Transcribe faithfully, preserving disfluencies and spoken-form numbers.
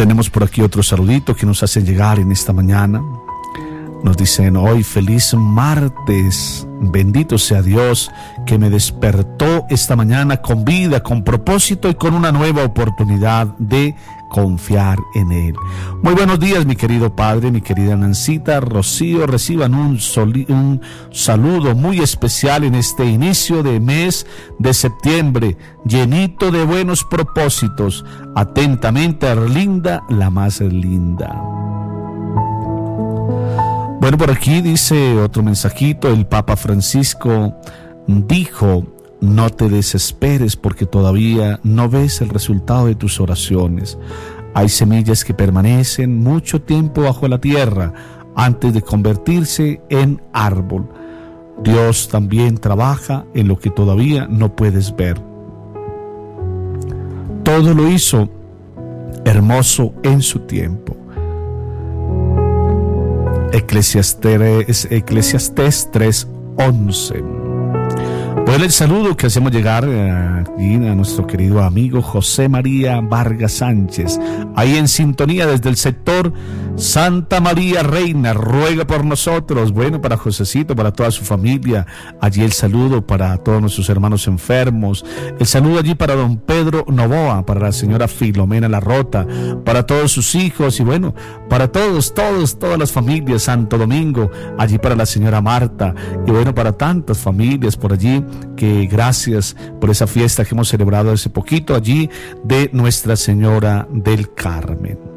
Tenemos por aquí otro saludito que nos hacen llegar en esta mañana. Nos dicen hoy: feliz martes, bendito sea Dios que me despertó esta mañana con vida, con propósito y con una nueva oportunidad de confiar en Él. Muy buenos días, mi querido padre, mi querida Nancita, Rocío, reciban un, soli, un saludo muy especial en este inicio de mes de septiembre, llenito de buenos propósitos. Atentamente, Arlinda, la más linda. Bueno, por aquí dice otro mensajito: el Papa Francisco dijo: no te desesperes porque todavía no ves el resultado de tus oraciones. Hay semillas que permanecen mucho tiempo bajo la tierra antes de convertirse en árbol. Dios también trabaja en lo que todavía no puedes ver. Todo lo hizo hermoso en su tiempo. Eclesiastés, Eclesiastés tres once. Pues el saludo que hacemos llegar aquí a nuestro querido amigo José María Vargas Sánchez, ahí en sintonía desde el sector Santa María Reina, ruega por nosotros. Bueno, para Josecito, para toda su familia, allí el saludo para todos nuestros hermanos enfermos, el saludo allí para don Pedro Novoa, para la señora Filomena Larrota, para todos sus hijos y bueno, para todos, todos, todas las familias, Santo Domingo, allí para la señora Marta y bueno, para tantas familias por allí, que gracias por esa fiesta que hemos celebrado hace poquito allí de Nuestra Señora del Carmen.